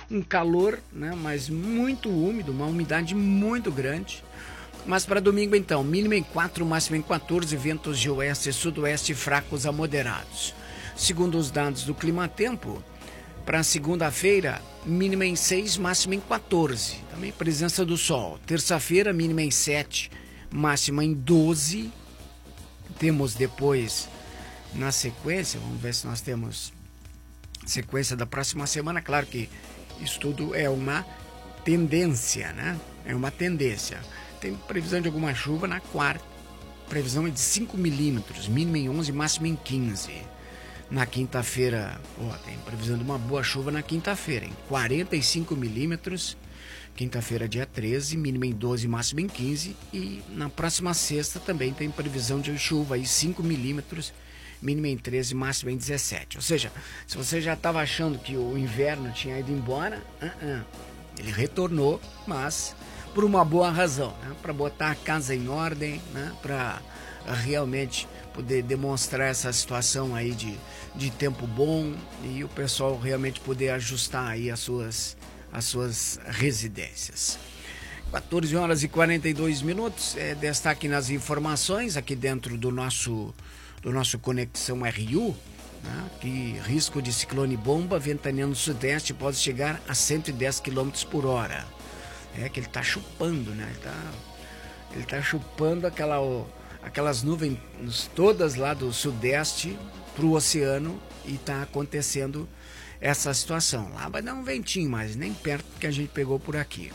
um calor, né, mas muito úmido, uma umidade muito grande. Mas para domingo, então, mínima em 4, máxima em 14, ventos de oeste e sudoeste fracos a moderados. Segundo os dados do Climatempo, para segunda-feira, mínima em 6, máxima em 14. Também presença do sol. Terça-feira, mínima em 7, máxima em 12. Temos depois, na sequência, vamos ver se nós temos sequência da próxima semana. Claro que isso tudo é uma tendência, né? É uma tendência. Tem previsão de alguma chuva na quarta. Previsão é de 5 milímetros, mínima em 11, máxima em 15. Na quinta-feira, tem previsão de uma boa chuva na quinta-feira, em 45 milímetros. Quinta-feira, dia 13, mínima em 12, máxima em 15. E na próxima sexta também tem previsão de chuva, aí 5 milímetros, mínima em 13, máxima em 17. Ou seja, se você já estava achando que o inverno tinha ido embora, ele retornou, mas por uma boa razão, né? Para botar a casa em ordem, né? Para realmente poder demonstrar essa situação aí de tempo bom e o pessoal realmente poder ajustar aí as suas residências. 14 horas e 42 minutos, destaque nas informações aqui dentro do nosso Conexão RU, né? Que risco de ciclone bomba ventaneando no sudeste pode chegar a 110 km por hora. É que ele está chupando, né? Ele tá chupando aquelas nuvens todas lá do sudeste para o oceano e está acontecendo essa situação. Lá vai dar um ventinho, mas nem perto que a gente pegou por aqui.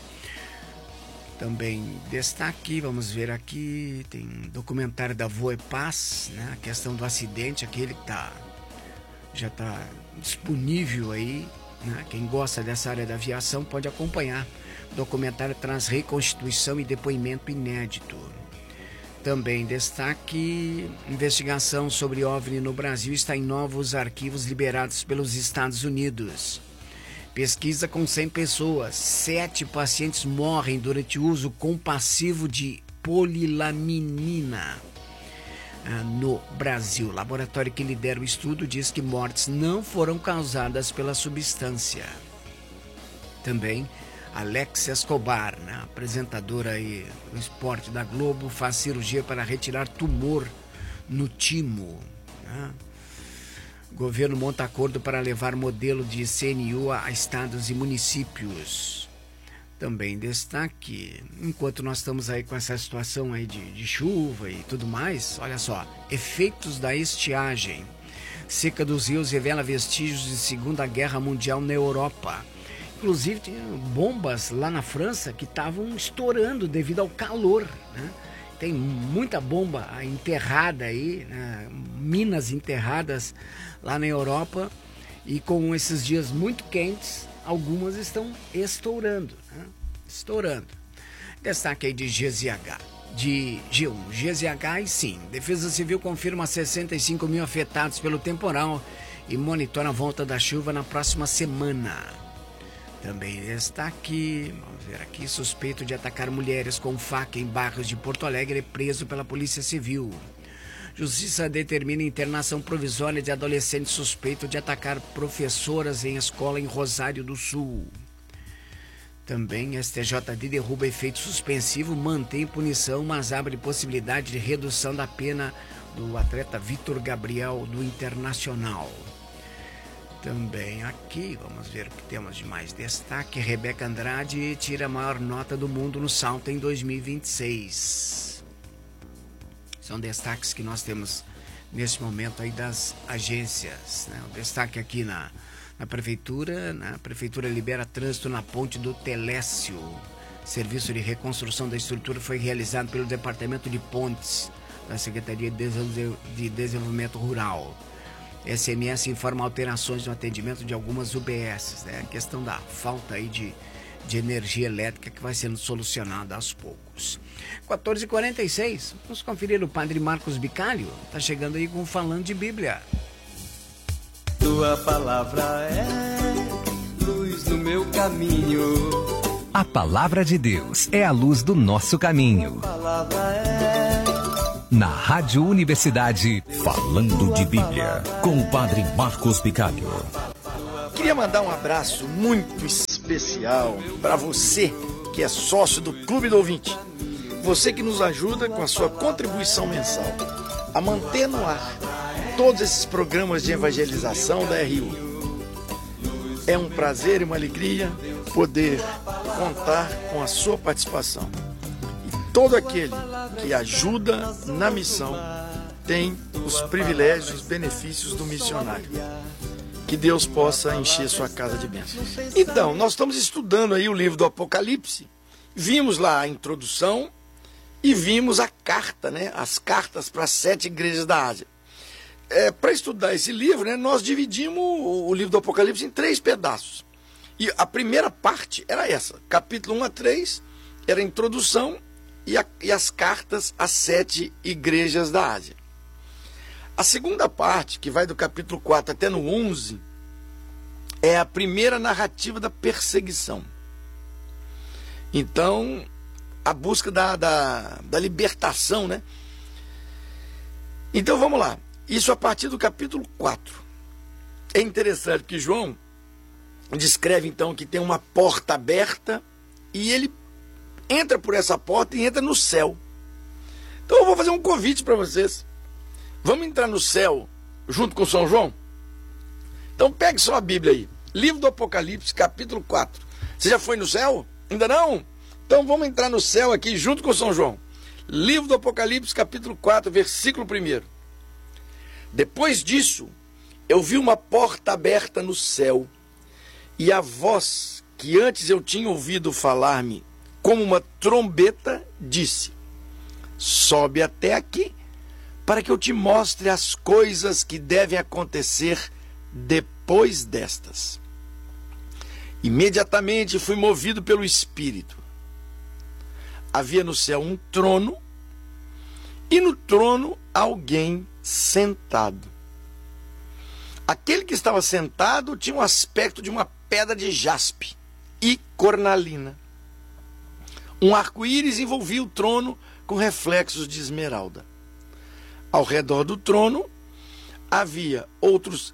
Também destaque, vamos ver aqui, tem documentário da Voepaz, né? A questão do acidente, aquele que já está disponível aí, né? Quem gosta dessa área da aviação pode acompanhar. O documentário traz reconstituição e depoimento inédito. Também destaque, investigação sobre OVNI no Brasil está em novos arquivos liberados pelos Estados Unidos. Pesquisa com 100 pessoas, 7 pacientes morrem durante o uso compassivo de polilaminina no Brasil. O laboratório que lidera o estudo diz que mortes não foram causadas pela substância. Também Alex Escobar, né, apresentadora aí do esporte da Globo, faz cirurgia para retirar tumor no timo. Né? Governo monta acordo para levar modelo de CNU a estados e municípios. Também destaque, enquanto nós estamos aí com essa situação aí de chuva e tudo mais, olha só, efeitos da estiagem. Seca dos rios revela vestígios de Segunda Guerra Mundial na Europa. Inclusive, tinha bombas lá na França que estavam estourando devido ao calor, né? Tem muita bomba enterrada aí, né? Minas enterradas lá na Europa. E com esses dias muito quentes, algumas estão estourando, né? Estourando. Destaque aí de GZH. De G1. GZH e sim. Defesa Civil confirma 65 mil afetados pelo temporal e monitora a volta da chuva na próxima semana. Também está aqui, vamos ver aqui, suspeito de atacar mulheres com faca em bairros de Porto Alegre é preso pela Polícia Civil. Justiça determina internação provisória de adolescente suspeito de atacar professoras em escola em Rosário do Sul. Também STJD derruba efeito suspensivo, mantém punição, mas abre possibilidade de redução da pena do atleta Vitor Gabriel do Internacional. Também aqui, vamos ver o que temos de mais destaque. Rebeca Andrade tira a maior nota do mundo no salto em 2026. São destaques que nós temos nesse momento aí das agências, né? O destaque aqui na Prefeitura, né? A Prefeitura libera trânsito na ponte do Telécio. Serviço de reconstrução da estrutura foi realizado pelo Departamento de Pontes da Secretaria de Desenvolvimento Rural. SMS informa alterações no atendimento de algumas UBSs, né? A questão da falta aí de energia elétrica que vai sendo solucionada aos poucos. 14h46, vamos conferir o Padre Marcos Bicalho, está chegando aí com Falando de Bíblia. Tua palavra é luz no meu caminho. A palavra de Deus é a luz do nosso caminho. Tua palavra é... Na Rádio Universidade, Falando de Bíblia, com o Padre Marcos Bicalho. Queria mandar um abraço muito especial especial para você que é sócio do Clube do Ouvinte. Você que nos ajuda com a sua contribuição mensal a manter no ar todos esses programas de evangelização da RU. É um prazer e uma alegria poder contar com a sua participação. E todo aquele que ajuda na missão tem os privilégios, os benefícios do missionário. Que Deus possa encher sua casa de bênçãos. Então, nós estamos estudando aí o livro do Apocalipse. Vimos lá a introdução e vimos a carta, né? As cartas para as 7 igrejas da Ásia. Para estudar esse livro, né, nós dividimos o livro do Apocalipse em 3 pedaços. E a primeira parte era essa, capítulo 1 a 3, era a introdução e as cartas às 7 igrejas da Ásia. A segunda parte, que vai do capítulo 4 até no 11, é a primeira narrativa da perseguição. Então, a busca da libertação, né? Então, vamos lá. Isso a partir do capítulo 4. É interessante que João descreve então que tem uma porta aberta e ele entra por essa porta e entra no céu. Então eu vou fazer um convite para vocês. Vamos entrar no céu junto com São João? Então pegue sua Bíblia aí. Livro do Apocalipse, capítulo 4. Você já foi no céu? Ainda não? Então vamos entrar no céu aqui junto com São João. Livro do Apocalipse, capítulo 4, versículo 1. Depois disso, eu vi uma porta aberta no céu, e a voz que antes eu tinha ouvido falar-me como uma trombeta disse: sobe até aqui, para que eu te mostre as coisas que devem acontecer depois destas. Imediatamente fui movido pelo Espírito. Havia no céu um trono, e no trono alguém sentado. Aquele que estava sentado tinha um aspecto de uma pedra de jaspe e cornalina. Um arco-íris envolvia o trono com reflexos de esmeralda. Ao redor do trono havia outros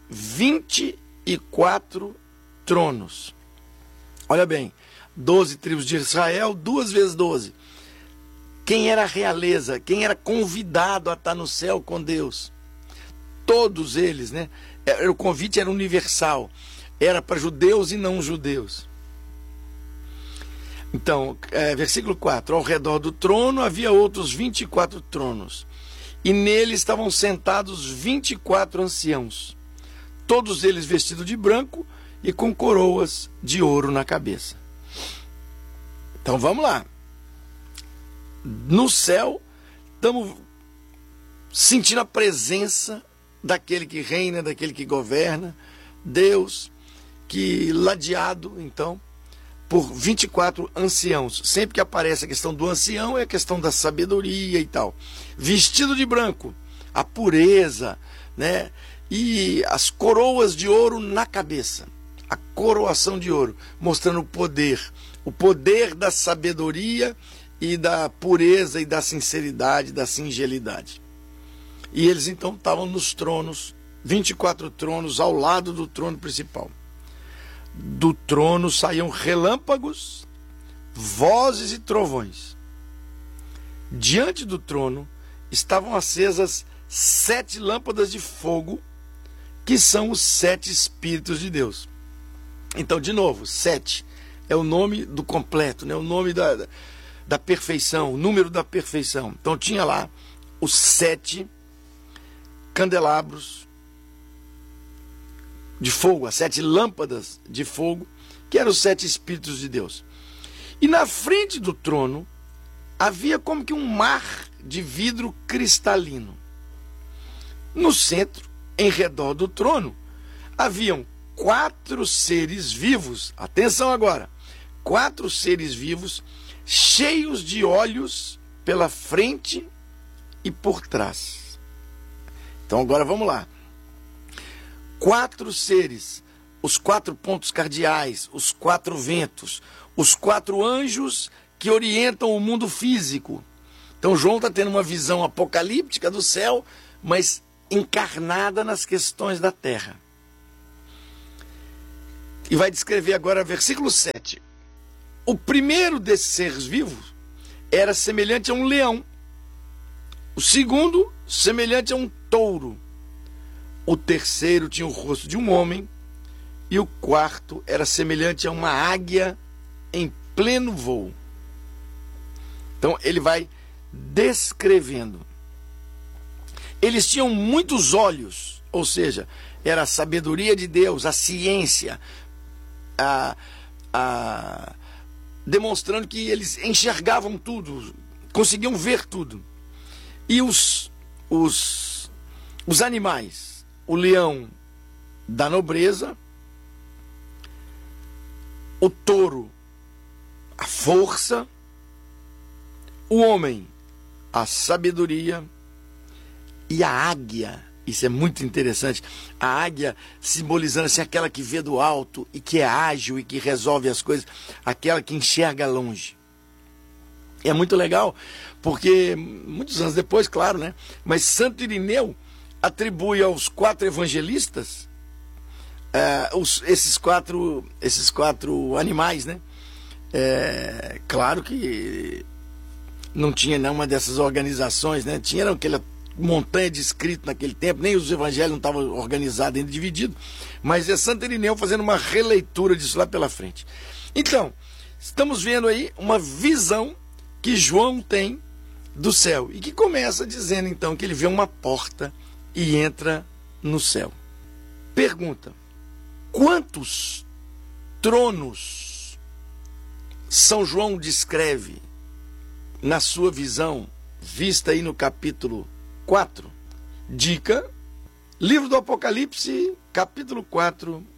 24 tronos. Olha bem, 12 tribos de Israel, 2 vezes 12. Quem era a realeza, quem era convidado a estar no céu com Deus? Todos eles, né? O convite era universal. Era para judeus e não judeus. Então, versículo 4. Ao redor do trono havia outros 24 tronos. E nele estavam sentados 24 anciãos. Todos eles vestidos de branco e com coroas de ouro na cabeça. Então vamos lá. No céu, estamos sentindo a presença daquele que reina, daquele que governa, Deus, que ladeado, então, por 24 anciãos. Sempre que aparece a questão do ancião, é a questão da sabedoria e tal. Vestido de branco, a pureza, né? E as coroas de ouro na cabeça. A coroação de ouro, mostrando o poder da sabedoria e da pureza e da sinceridade, da singelidade. E eles então estavam nos tronos, 24 tronos ao lado do trono principal. Do trono saíam relâmpagos, vozes e trovões. Diante do trono estavam acesas 7 lâmpadas de fogo, que são os 7 Espíritos de Deus. Então, de novo, 7 é o nome do completo, né? O nome da perfeição, o número da perfeição. Então tinha lá os 7 candelabros de fogo, as 7 lâmpadas de fogo, que eram os 7 Espíritos de Deus. E na frente do trono havia como que um mar de vidro cristalino. No centro, em redor do trono, haviam 4 seres vivos, atenção agora, 4 seres vivos, cheios de olhos pela frente e por trás. Então agora vamos lá. 4 seres, os 4 pontos cardeais, os 4 ventos, os 4 anjos que orientam o mundo físico. Então João está tendo uma visão apocalíptica do céu, mas encarnada nas questões da terra. E vai descrever agora versículo 7. O primeiro desses seres vivos era semelhante a um leão. O segundo, semelhante a um touro. O terceiro tinha o rosto de um homem. E o quarto era semelhante a uma águia em pleno voo. Então ele vai descrevendo. Eles tinham muitos olhos, ou seja, era a sabedoria de Deus, a ciência, demonstrando que eles enxergavam tudo, conseguiam ver tudo. E os animais, o leão da nobreza, o touro, a força, o homem, a sabedoria, e a águia, isso é muito interessante, a águia simbolizando assim, aquela que vê do alto e que é ágil e que resolve as coisas, aquela que enxerga longe. E é muito legal, porque muitos anos depois, claro, né? Mas Santo Irineu atribui aos 4 evangelistas esses quatro animais, né? Claro que não tinha nenhuma dessas organizações, né? Tinha aquela montanha de escrito naquele tempo, nem os evangelhos não estavam organizados ainda, divididos, mas é Santo Irineu fazendo uma releitura disso lá pela frente. Então, estamos vendo aí uma visão que João tem do céu, e que começa dizendo então que ele vê uma porta e entra no céu. Pergunta: quantos tronos São João descreve na sua visão, vista aí no capítulo 4? Dica: livro do Apocalipse, capítulo 4,